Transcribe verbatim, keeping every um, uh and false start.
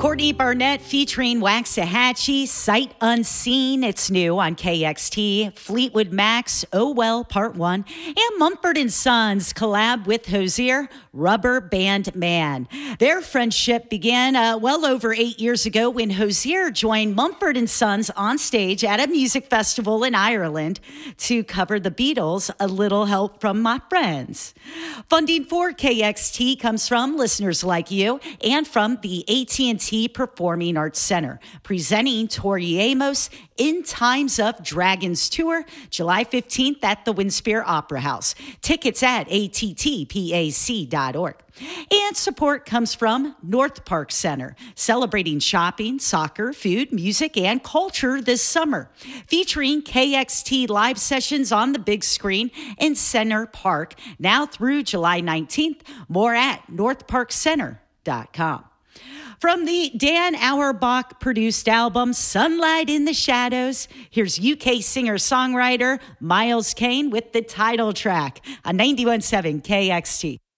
Courtney Barnett featuring Waxahachie, Sight Unseen. It's new on K X T. Fleetwood Mac's Oh Well Part one. And Mumford and Sons collab with Hozier, Rubber Band Man. Their friendship began uh, well over eight years ago when Hozier joined Mumford and Sons on stage at a music festival in Ireland to cover the Beatles' A Little Help from My Friends. Funding for K X T comes from listeners like you and from the A T and T Performing Arts Center, presenting Tori Amos in Times of Dragons Tour, July fifteenth at the Winspear Opera House. Tickets at A T T P A C dot org. And support comes from North Park Center, celebrating shopping, soccer, food, music, and culture this summer, featuring K X T live sessions on the big screen in Center Park, now through July nineteenth. More at north park center dot com. From the Dan Auerbach-produced album Sunlight in the Shadows, here's U K singer-songwriter Miles Kane with the title track on ninety-one point seven K X T.